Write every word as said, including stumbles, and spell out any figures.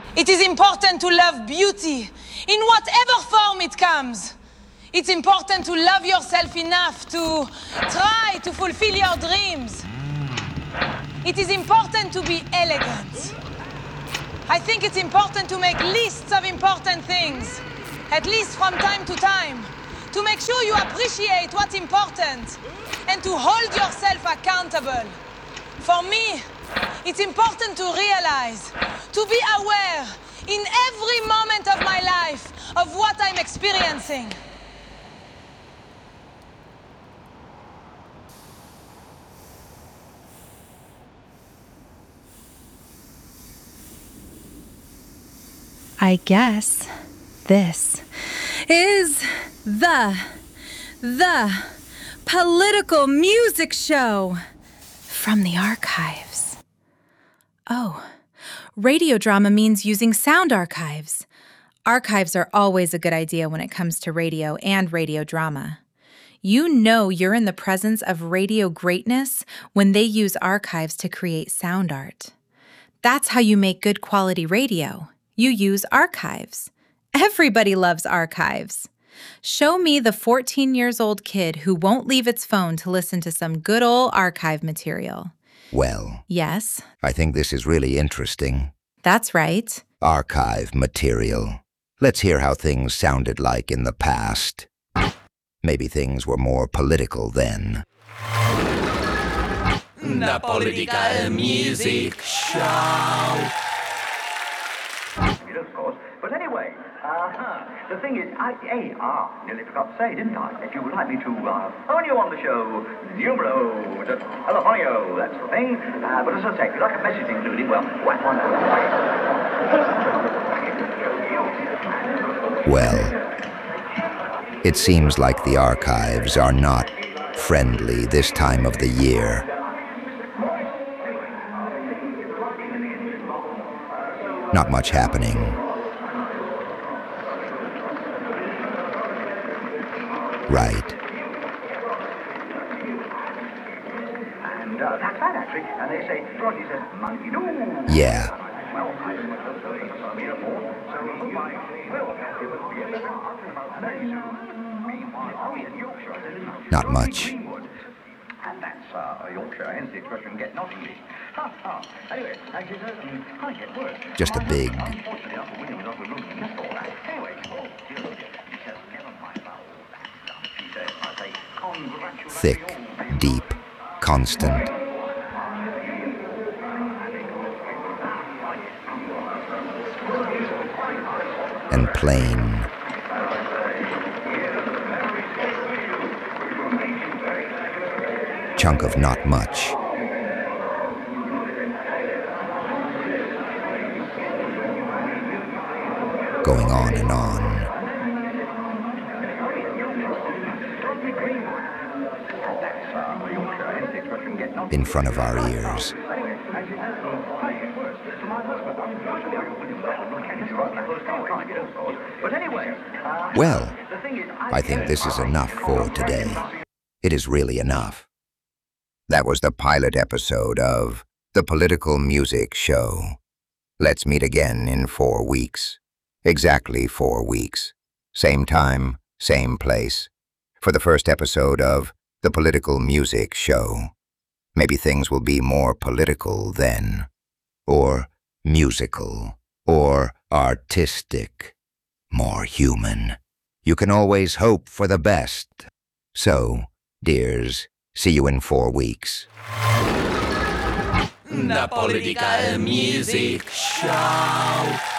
It is important to love beauty in whatever form it comes. It's important to love yourself enough to try to fulfill your dreams. It is important to be elegant. I think it's important to make lists of important things, at least from time to time, to make sure you appreciate what's important and to hold yourself accountable. For me, it's important to realize, to be aware in every moment of my life of what I'm experiencing. I guess this is the, the political music show from the archives. Oh, radio drama means using sound archives. Archives are always a good idea when it comes to radio and radio drama. You know you're in the presence of radio greatness when they use archives to create sound art. That's how you make good quality radio. You use archives. Everybody loves archives. Show me the fourteen years old kid who won't leave its phone to listen to some good old archive material. Well. Yes? I think this is really interesting. That's right. Archive material. Let's hear how things sounded like in the past. Maybe things were more political then. The Political Music Show. Of course. But anyway, uh, the thing is, I, hey, ah, nearly forgot to say, didn't I? If you would like me to uh, phone you on the show, numero, telefonio, that's the thing. Uh, but as I say, if you like a message including, well, whack one out. Well, it seems like the archives are not friendly this time of the year. Not much happening. Right. And uh, that's that, actually. And they say, Roger says, monkey do. Yeah. Well, I suppose so. So, goodbye. Well, it was very soon. Meanwhile, are we in Yorkshire? I said, isn't it? Not much. And that's uh, Yorkshire, hence the expression get Nottingham. Ha ha. Anyway, actually, sir, um, I get worse. Just a big, Unfortunately, Uncle William was over the room. That's all right. Anyway, oh, dear, oh dear. He says, never mind about all that stuff. He says, I say, congratulations. thick, deep, constant. And plain. Chunk of not much. Going on and on. In front of our ears. Well, I think this is enough for today. It is really enough. That was the pilot episode of The Political Music Show. Let's meet again in four weeks. Exactly four weeks. Same time, same place. For the first episode of The Political Music Show. Maybe things will be more political then. Or musical. Or artistic. More human. You can always hope for the best. So, dears, see you in four weeks. The Political Music Show.